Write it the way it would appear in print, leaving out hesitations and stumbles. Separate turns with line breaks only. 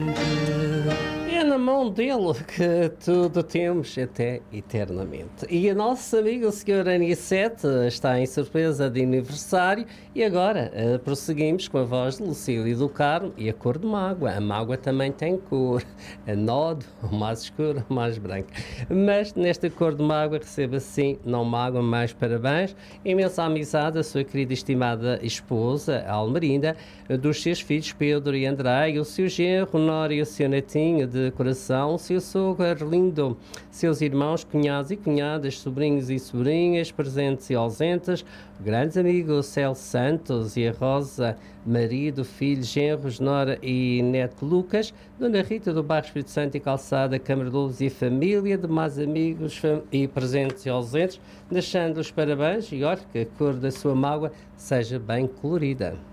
É na mão dele que tudo temos até eternamente. E o nosso amigo, o Sr. Aniceto, está em surpresa de aniversário. E agora prosseguimos com a voz de Lucílio do Carmo e a cor de mágoa. A mágoa também tem cor. A nódo, o mais escuro, o mais branco. Mas nesta cor de mágoa receba sim, não mágoa, mais parabéns. Imensa amizade a sua querida e estimada esposa, a Almerinda, dos seus filhos Pedro e André, o seu genro, Nora e o seu netinho de coração, o seu sogro Arlindo, seus irmãos, cunhados e cunhadas, sobrinhos e sobrinhas, presentes e ausentes, grandes amigos Celso Santos e a Rosa, marido, filho, genros, Nora e neto Lucas, Dona Rita do Bairro Espírito Santo e Calçada, Câmara de Luz e família, demais amigos e presentes e ausentes, deixando os parabéns e olha que a cor da sua mágoa seja bem colorida.